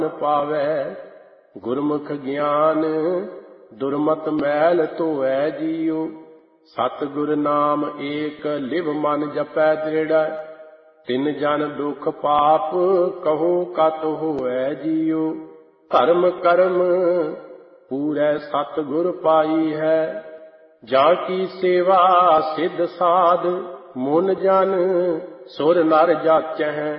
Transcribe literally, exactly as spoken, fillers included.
ਪਾਵੈ। ਗੁਰਮੁਖ ਗਿਆਨ ਦੁਰਮਤ ਮੈਲ ਧੋਵੈ ਜੀਉ। ਸਤਿਗੁਰ ਨਾਮ ਏਕ ਲਿਵ ਮਨ ਜਪੈ ਦ੍ਰਿੜੈ। ਤਿਨ ਜਨ ਦੁਖ ਪਾਪ ਕਹੋ ਕਤ ਹੋਵੈ ਜੀਉ। ਧਰਮ ਕਰਮ ਪੂਰੈ ਸਤਿਗੁਰ ਪਾਈ ਹੈ। ਜਾਂ ਕੀ ਸੇਵਾ ਸਿੱਧ ਸਾਧ ਮੁਨ ਜਨ ਸੁਰ ਨਰ ਜਾਚੈ।